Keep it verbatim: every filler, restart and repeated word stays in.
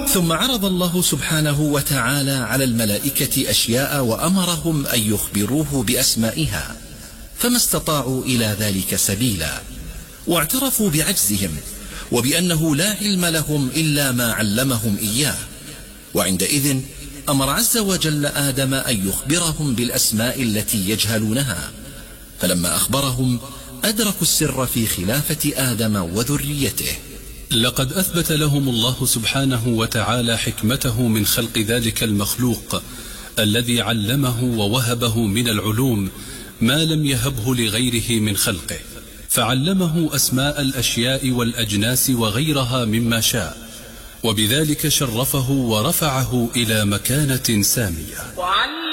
ثم عرض الله سبحانه وتعالى على الملائكة أشياء وأمرهم أن يخبروه بأسمائها، فما استطاعوا إلى ذلك سبيلا، واعترفوا بعجزهم وبأنه لا علم لهم إلا ما علمهم إياه. وعندئذ أمر عز وجل آدم أن يخبرهم بالأسماء التي يجهلونها، فلما أخبرهم أدركوا السر في خلافة آدم وذريته. لقد أثبت لهم الله سبحانه وتعالى حكمته من خلق ذلك المخلوق الذي علمه ووهبه من العلوم ما لم يهبه لغيره من خلقه، فعلمه أسماء الأشياء والأجناس وغيرها مما شاء، وبذلك شرفه ورفعه إلى مكانة سامية.